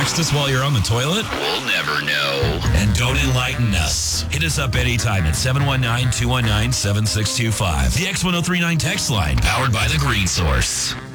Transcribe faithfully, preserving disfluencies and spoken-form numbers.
text us while you're on the toilet? We'll never know. And don't enlighten us. Hit us up anytime at seven one nine, two one nine, seven six two five. The X ten thirty-nine text line, powered by The Green Source.